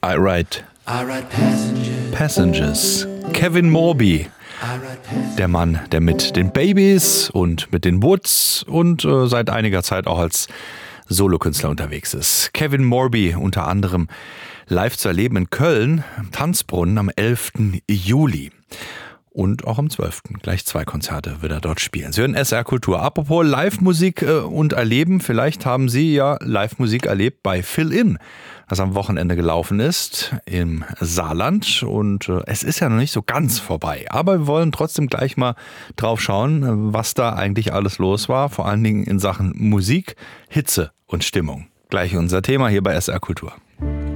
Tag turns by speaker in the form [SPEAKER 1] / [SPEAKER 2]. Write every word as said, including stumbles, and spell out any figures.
[SPEAKER 1] I Write
[SPEAKER 2] I write passengers.
[SPEAKER 1] Passengers. Kevin Morby. Der Mann, der mit den Babys und mit den Woods und äh, seit einiger Zeit auch als Solokünstler unterwegs ist. Kevin Morby unter anderem live zu erleben in Köln, am Tanzbrunnen am elften Juli. Und auch am zwölften Gleich zwei Konzerte wird er dort spielen. Sie hören S R Kultur. Apropos Live-Musik äh, und Erleben. Vielleicht haben Sie ja Live-Musik erlebt bei Fill In, das am Wochenende gelaufen ist im Saarland. Und äh, es ist ja noch nicht so ganz vorbei. Aber wir wollen trotzdem gleich mal drauf schauen, was da eigentlich alles los war. Vor allen Dingen in Sachen Musik, Hitze und Stimmung. Gleich unser Thema hier bei S R Kultur.